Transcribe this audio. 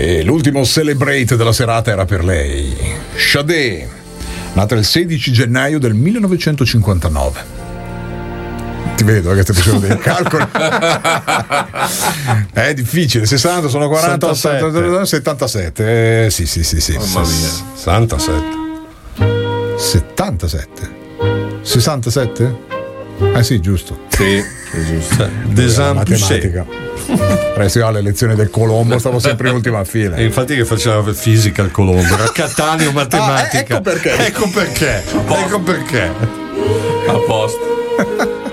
E l'ultimo celebrate della serata era per lei, Sade, nata il 16 gennaio del 1959. Ti vedo che stai facendo dei calcoli. È difficile. 60 sono 40, 77. Sì. Mamma mia. 67. 77. 67? Sì, giusto. Sì, è giusto. Matematica. Resti alle lezioni del Colombo, stavo sempre in ultima fila. E infatti che faceva fisica al Colombo, era Catania matematica. Ecco perché. Ecco perché. A posto.